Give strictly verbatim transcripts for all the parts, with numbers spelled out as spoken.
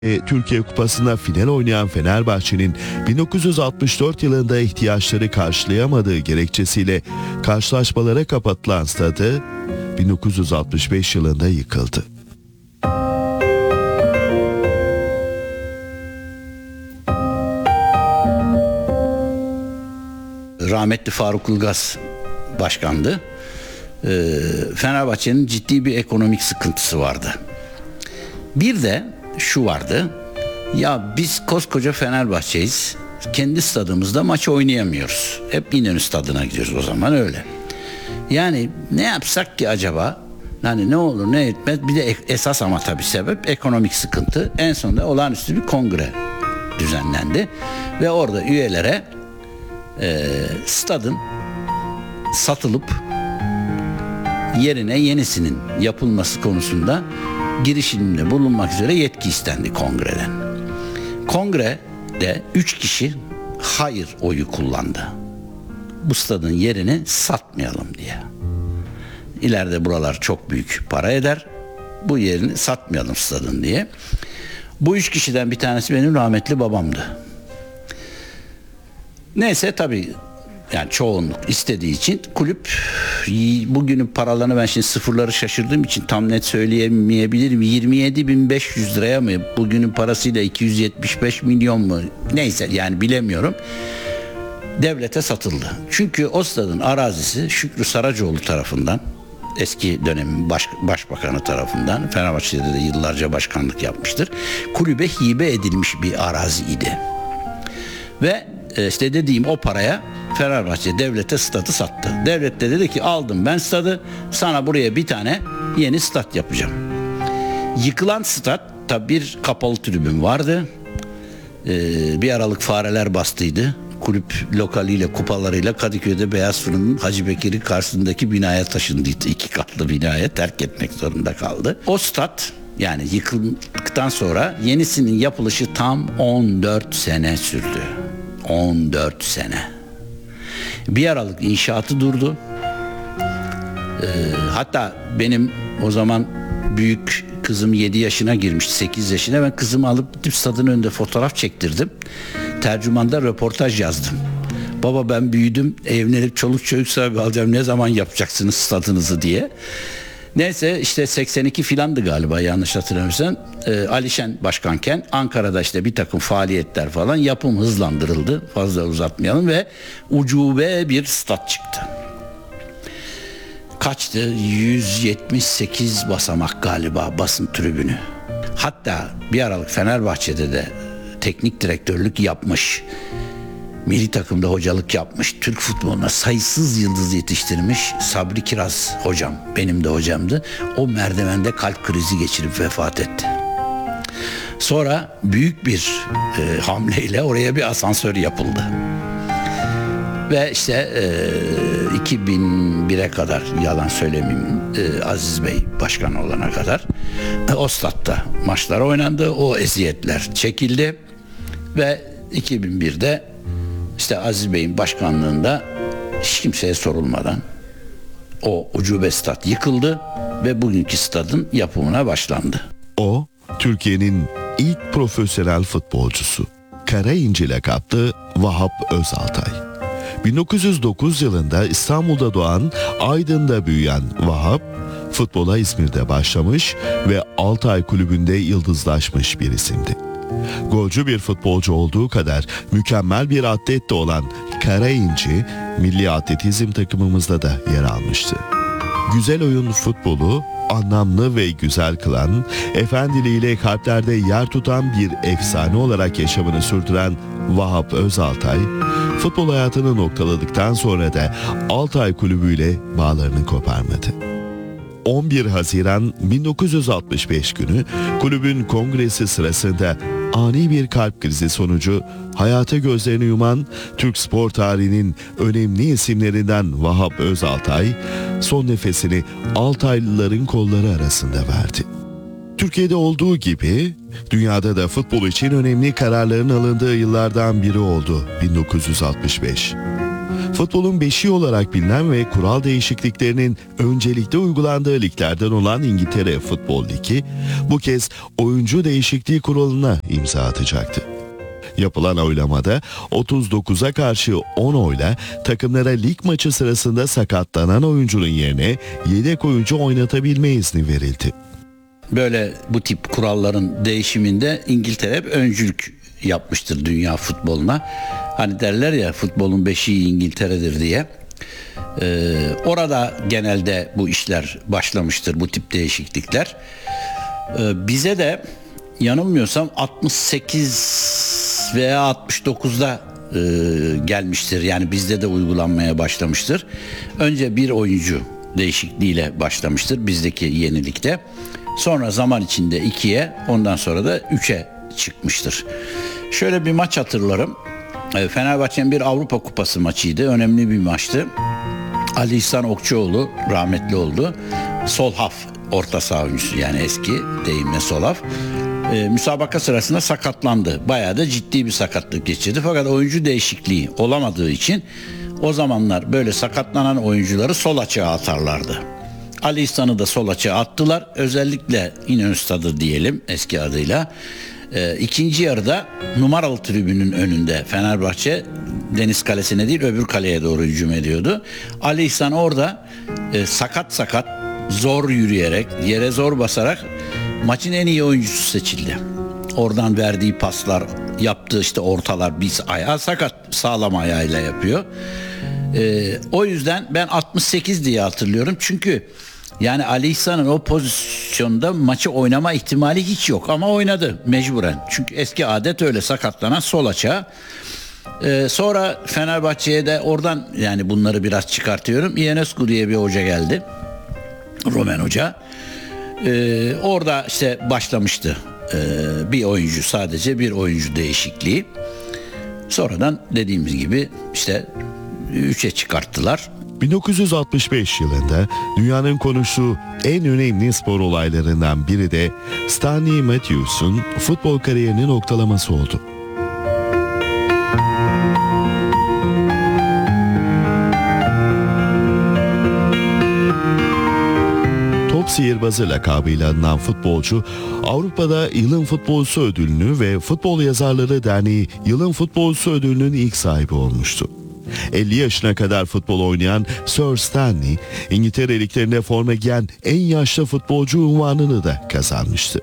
Türkiye Kupası'nda final oynayan Fenerbahçe'nin bin dokuz yüz altmış dört yılında ihtiyaçları karşılayamadığı gerekçesiyle karşılaşmalara kapatılan stadı bin dokuz yüz altmış beş yılında yıkıldı. Rahmetli Faruk Ilgaz başkandı. Ee, Fenerbahçe'nin ciddi bir ekonomik sıkıntısı vardı. Bir de şu vardı. Ya biz koskoca Fenerbahçe'yiz. Kendi stadımızda maç oynayamıyoruz. Hep İnönü stadına gidiyoruz, o zaman öyle. Yani ne yapsak ki acaba? Yani ne olur ne etmez. Bir de esas ama tabii sebep ekonomik sıkıntı. En sonunda olağanüstü bir kongre düzenlendi. Ve orada üyelere e, stadın satılıp yerine yenisinin yapılması konusunda girişiminde bulunmak üzere yetki istendi kongreden. Kongrede üç kişi hayır oyu kullandı. Bu stadın yerini satmayalım diye. İleride buralar çok büyük para eder. Bu yerini satmayalım stadın diye. Bu üç kişiden bir tanesi benim rahmetli babamdı. Neyse tabii yani çoğunluk istediği için kulüp, bugünün paralarını ben şimdi sıfırları şaşırdığım için tam net söyleyemeyebilirim. yirmi yedi bin beş yüz liraya mı? Bugünün parasıyla iki yüz yetmiş beş milyon mu? Neyse yani bilemiyorum. Devlete satıldı. Çünkü o stadın arazisi Şükrü Saracoğlu tarafından, eski dönemin baş, başbakanı tarafından, Fenerbahçe'de de yıllarca başkanlık yapmıştır, kulübe hibe edilmiş bir araziydi. Ve işte dediğim o paraya Fenerbahçe devlete stadı sattı. Devlet de dedi ki aldım ben stadı, sana buraya bir tane yeni stat yapacağım. Yıkılan statta bir kapalı tribün vardı. Ee, bir aralık fareler bastıydı. Kulüp lokaliyle, kupalarıyla Kadıköy'de Beyaz Fırın'ın Hacı Bekir'i karşısındaki binaya taşındıydı. İki katlı binaya terk etmek zorunda kaldı. O stat, yani yıkıldıktan sonra yenisinin yapılışı tam on dört sene sürdü. on dört sene. Bir aralık inşaatı durdu. Ee, hatta benim o zaman büyük kızım yedi yaşına girmişti, sekiz yaşına. Ben kızımı alıp gidip stadın önünde fotoğraf çektirdim. Tercümanda röportaj yazdım. Baba ben büyüdüm, evlenip çoluk çocuk sahibi alacağım, ne zaman yapacaksınız stadınızı diye. Neyse işte seksen iki filandı galiba, yanlış hatırlamıyorsam. Ee, Alişen başkanken Ankara'da işte bir takım faaliyetler falan, yapım hızlandırıldı. Fazla uzatmayalım ve ucube bir stat çıktı. Kaçtı? yüz yetmiş sekiz basamak galiba basın tribünü. Hatta bir aralık Fenerbahçe'de de teknik direktörlük yapmış, milli takımda hocalık yapmış, Türk futboluna sayısız yıldız yetiştirmiş Sabri Kiraz hocam, benim de hocamdı. O merdivende kalp krizi geçirip vefat etti. Sonra büyük bir e, hamleyle oraya bir asansör yapıldı. Ve işte e, iki bin bire kadar, yalan söylemeyeyim, e, Aziz Bey başkan olana kadar e, o statta maçlar oynandı. O eziyetler çekildi ve iki bin birde işte Aziz Bey'in başkanlığında hiç kimseye sorulmadan o ucube stat yıkıldı ve bugünkü stadın yapımına başlandı. O, Türkiye'nin ilk profesyonel futbolcusu. Karainci lakaplı Vahap Özaltay. bin dokuz yüz dokuz yılında İstanbul'da doğan, Aydın'da büyüyen Vahap, futbola İzmir'de başlamış ve Altay Kulübü'nde yıldızlaşmış bir isimdi. Golcü bir futbolcu olduğu kadar mükemmel bir atlet de olan Karainci, milli atletizm takımımızda da yer almıştı. Güzel oyun futbolu anlamlı ve güzel kılan, efendiliğiyle kalplerde yer tutan bir efsane olarak yaşamını sürdüren Vahap Özaltay, futbol hayatını noktaladıktan sonra da Altay Kulübü ile bağlarını koparmadı. on bir Haziran bin dokuz yüz altmış beş günü kulübün kongresi sırasında ani bir kalp krizi sonucu hayata gözlerini yuman Türk spor tarihinin önemli isimlerinden Vahap Özaltay son nefesini Altaylıların kolları arasında verdi. Türkiye'de olduğu gibi dünyada da futbol için önemli kararların alındığı yıllardan biri oldu bin dokuz yüz altmış beş. Futbolun beşiği olarak bilinen ve kural değişikliklerinin öncelikle uygulandığı liglerden olan İngiltere Futbol Ligi bu kez oyuncu değişikliği kuralına imza atacaktı. Yapılan oylamada otuz dokuza karşı on oyla takımlara lig maçı sırasında sakatlanan oyuncunun yerine yedek oyuncu oynatabilme izni verildi. Böyle bu tip kuralların değişiminde İngiltere hep öncülük yapmıştır dünya futboluna. Hani derler ya, futbolun beşiği İngiltere'dir diye. Ee, orada genelde bu işler başlamıştır, bu tip değişiklikler. Ee, bize de yanılmıyorsam altmış sekiz veya altmış dokuzda e, gelmiştir. Yani bizde de uygulanmaya başlamıştır. Önce bir oyuncu değişikliğiyle başlamıştır bizdeki yenilikte. Sonra zaman içinde ikiye, ondan sonra da üçe çıkmıştır. Şöyle bir maç hatırlarım. Fenerbahçe'nin bir Avrupa Kupası maçıydı. Önemli bir maçtı. Ali İhsan Okçuoğlu rahmetli oldu. Sol haf orta saha oyuncusu, yani eski deyimle sol haf. Ee, müsabaka sırasında sakatlandı. Bayağı da ciddi bir sakatlık geçirdi. Fakat oyuncu değişikliği olamadığı için o zamanlar böyle sakatlanan oyuncuları sol açığa atarlardı. Ali İhsan'ı da sol açığa attılar. Özellikle İnönü Stadı diyelim eski adıyla. E, ikinci yarıda numaralı tribünün önünde Fenerbahçe Deniz Kalesi'ne değil öbür kaleye doğru hücum ediyordu. Ali İhsan orada e, sakat sakat zor yürüyerek, yere zor basarak maçın en iyi oyuncusu seçildi. Oradan verdiği paslar, yaptığı işte ortalar, biz ayağı sakat, sağlam ayağıyla yapıyor. E, o yüzden ben altmış sekiz diye hatırlıyorum. Çünkü yani Ali İhsan'ın o pozisyonda maçı oynama ihtimali hiç yok ama oynadı mecburen. Çünkü eski adet öyle, sakatlanan sol açığa. Ee, sonra Fenerbahçe'ye de oradan, yani bunları biraz çıkartıyorum. Ionescu diye bir hoca geldi. Romen hoca. Ee, orada işte başlamıştı ee, bir oyuncu, sadece bir oyuncu değişikliği. Sonradan dediğimiz gibi işte üçe çıkarttılar. bin dokuz yüz altmış beş yılında dünyanın konuştuğu en önemli spor olaylarından biri de Stanley Matthews'un futbol kariyerinin noktalaması oldu. Top sihirbazı lakabıyla anılan futbolcu, Avrupa'da yılın futbolcusu ödülünü ve Futbol Yazarları Derneği yılın futbolcusu ödülünün ilk sahibi olmuştu. elli yaşına kadar futbol oynayan Sir Stanley, İngiltere liglerinde forma giyen en yaşlı futbolcu unvanını da kazanmıştı.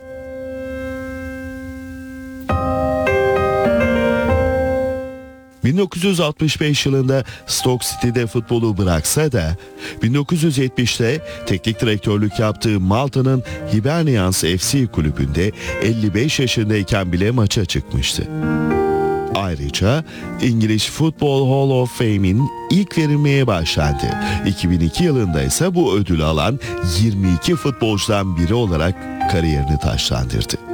bin dokuz yüz altmış beş yılında Stoke City'de futbolu bıraksa da bin dokuz yüz yetmişte teknik direktörlük yaptığı Malta'nın Hibernians F C kulübünde elli beş yaşındayken bile maça çıkmıştı. Ayrıca İngiliz Football Hall of Fame'in ilk verilmeye başlandı. iki bin iki yılında ise bu ödülü alan yirmi iki futbolcudan biri olarak kariyerini taçlandırdı.